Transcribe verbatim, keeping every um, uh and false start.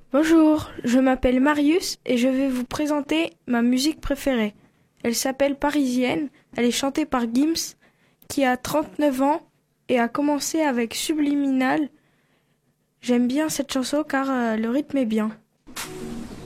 Bonjour, je m'appelle Marius et je vais vous présenter ma musique préférée. Elle s'appelle Parisienne, elle est chantée par Gims, qui a trente-neuf ans et a commencé avec Subliminal. J'aime bien cette chanson car euh, le rythme est bien.